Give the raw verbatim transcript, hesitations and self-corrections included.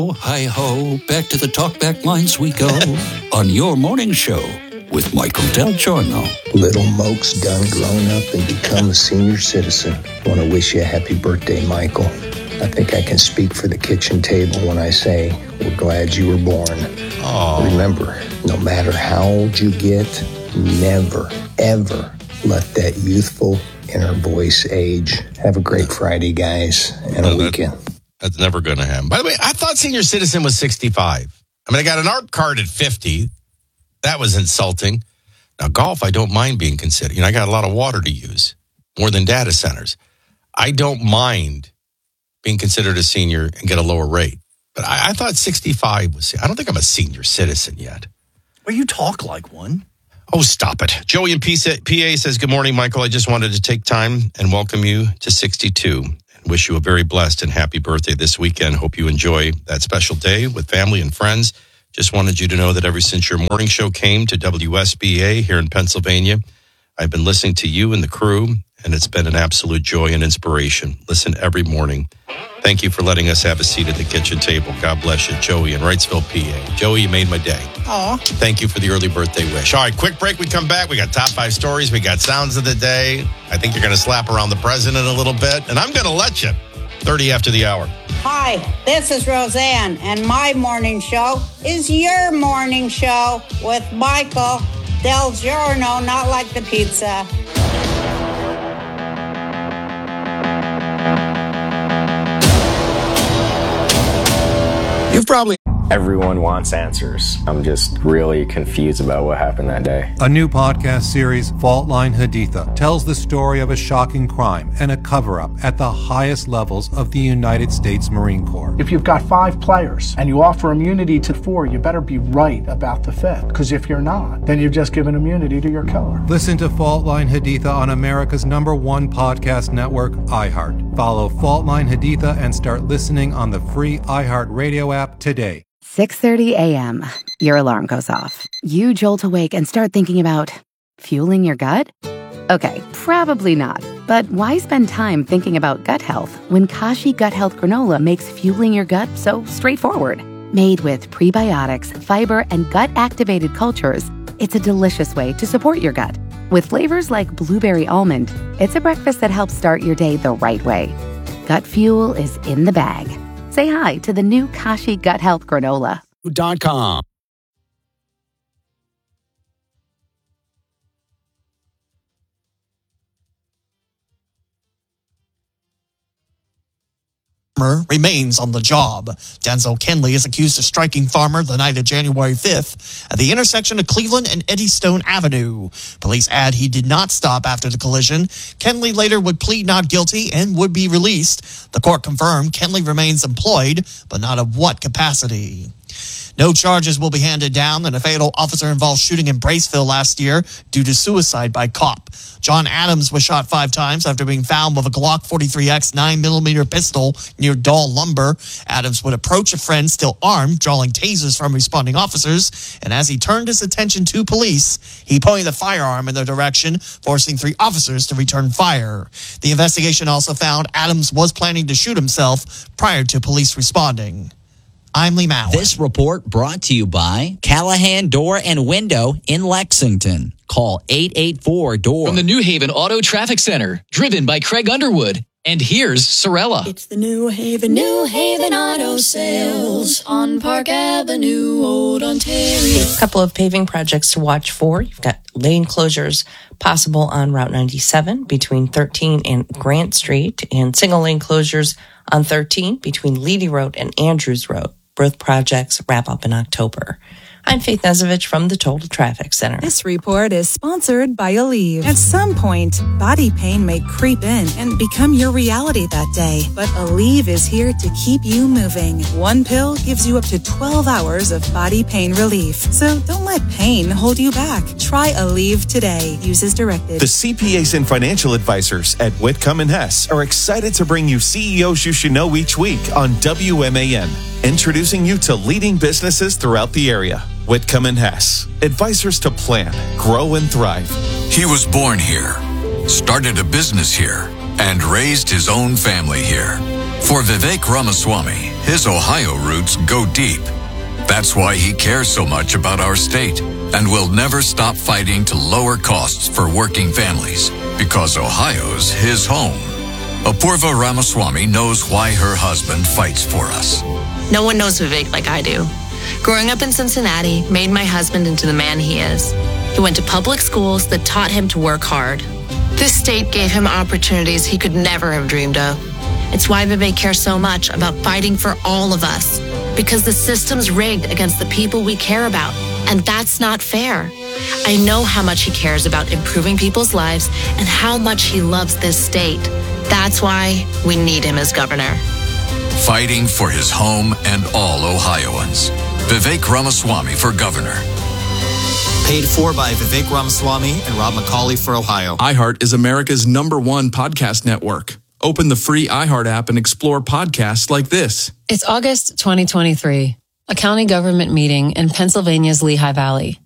Hi-ho, back to the talkback lines we go on your morning show with Michael Del Giorno. Little Moke's done grown up and become a senior citizen. Want to wish you a happy birthday, Michael. I think I can speak for the kitchen table when I say we're glad you were born. Aww. Remember, no matter how old you get, never, ever let that youthful inner voice age. Have a great Friday, guys, and a weekend. That's never going to happen. By the way, I thought senior citizen was sixty-five. I mean, I got an art card at fifty. That was insulting. Now, golf, I don't mind being considered. You know, I got a lot of water to use, more than data centers. I don't mind being considered a senior and get a lower rate. But I, I thought sixty-five was, I don't think I'm a senior citizen yet. Well, you talk like one. Oh, stop it. Joey in P A says, good morning, Michael. I just wanted to take time and welcome you to sixty-two. Wish you a very blessed and happy birthday this weekend. Hope you enjoy that special day with family and friends. Just wanted you to know that ever since your morning show came to W S B A here in Pennsylvania, I've been listening to you and the crew, and it's been an absolute joy and inspiration. Listen every morning. Thank you for letting us have a seat at the kitchen table. God bless you, Joey in Wrightsville, P A. Joey, you made my day. Aw. Thank you for the early birthday wish. All right, quick break. We come back. We got top five stories. We got sounds of the day. I think you're going to slap around the president a little bit, and I'm going to let you. thirty after the hour. Hi, this is Roseanne, and my morning show is your morning show with Michael Del Giorno, not like the pizza. You've probably... Everyone wants answers. I'm just really confused about what happened that day. A new podcast series, Fault Line Haditha, tells the story of a shocking crime and a cover-up at the highest levels of the United States Marine Corps. If you've got five players and you offer immunity to four, you better be right about the fifth. Because if you're not, then you've just given immunity to your killer. Listen to Fault Line Haditha on America's number one podcast network, iHeart. Follow Fault Line Haditha and start listening on the free iHeart Radio app today. six thirty a.m. Your alarm goes off. You jolt awake and start thinking about fueling your gut? Okay, probably not. But why spend time thinking about gut health when Kashi Gut Health Granola makes fueling your gut so straightforward? Made with prebiotics, fiber, and gut-activated cultures, it's a delicious way to support your gut. With flavors like blueberry almond, it's a breakfast that helps start your day the right way. Gut fuel is in the bag. Say hi to the new Kashi Gut Health Granola. Dot com. Remains on the job. Denzel Kenley is accused of striking Farmer the night of January fifth at the intersection of Cleveland and Eddystone Avenue. Police add he did not stop after the collision. Kenley later would plead not guilty and would be released. The court confirmed Kenley remains employed, but not of what capacity. No charges will be handed down in a fatal officer-involved shooting in Braceville last year due to suicide by cop. John Adams was shot five times after being found with a Glock forty-three X nine millimeter pistol near Dahl Lumber. Adams would approach a friend still armed, drawing tasers from responding officers, and as he turned his attention to police, he pointed the firearm in their direction, forcing three officers to return fire. The investigation also found Adams was planning to shoot himself prior to police responding. I'm Lee Mauer. This report brought to you by Callahan Door and Window in Lexington. Call eight eight four, D O O R. From the New Haven Auto Traffic Center, driven by Craig Underwood. And here's Sorella. It's the New Haven, New Haven Auto Sales on Park Avenue, Old Ontario. A couple of paving projects to watch for. You've got lane closures possible on Route ninety-seven between thirteen and Grant Street, and single lane closures on thirteen between Leedy Road and Andrews Road. Both projects wrap up in October. I'm Faith Nezovich from the Total Traffic Center. This report is sponsored by Aleve. At some point, body pain may creep in and become your reality that day. But Aleve is here to keep you moving. One pill gives you up to twelve hours of body pain relief. So don't let pain hold you back. Try Aleve today. Use as directed. The C P As and financial advisors at Whitcomb and Hess are excited to bring you C E Os you should know each week on W M A N. Introducing you to leading businesses throughout the area. Whitcomb and Hess, advisors to plan, grow, and thrive. He was born here, started a business here, and raised his own family here. For Vivek Ramaswamy, his Ohio roots go deep. That's why he cares so much about our state and will never stop fighting to lower costs for working families, because Ohio's his home. Apurva Ramaswamy knows why her husband fights for us. No one knows Vivek like I do. Growing up in Cincinnati made my husband into the man he is. He went to public schools that taught him to work hard. This state gave him opportunities he could never have dreamed of. It's why Vivek cares so much about fighting for all of us, because the system's rigged against the people we care about, and that's not fair. I know how much he cares about improving people's lives and how much he loves this state. That's why we need him as governor. Fighting for his home and all Ohioans. Vivek Ramaswamy for governor. Paid for by Vivek Ramaswamy and Rob McCauley for Ohio. iHeart is America's number one podcast network. Open the free iHeart app and explore podcasts like this. It's August twenty twenty-three, a county government meeting in Pennsylvania's Lehigh Valley.